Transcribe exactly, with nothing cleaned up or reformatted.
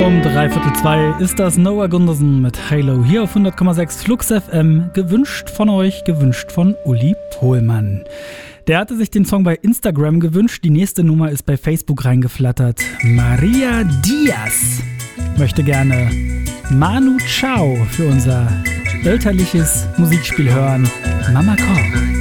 Um dreiviertel zwei ist das Noah Gundersen mit Halo hier auf hundert Komma sechs Flux F M. Gewünscht von euch, gewünscht von Uli Pohlmann. Der hatte sich den Song bei Instagram gewünscht. Die nächste Nummer ist bei Facebook reingeflattert. Maria Diaz möchte gerne Manu Chao für unser elterliches Musikspiel hören. Mama Call.